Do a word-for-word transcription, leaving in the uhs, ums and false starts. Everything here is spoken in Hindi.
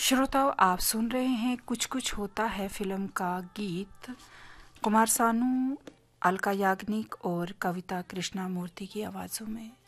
श्रोताओं, आप सुन रहे हैं कुछ कुछ होता है फिल्म का गीत कुमार सानू, अलका याग्निक और कविता कृष्णमूर्ति की आवाज़ों में।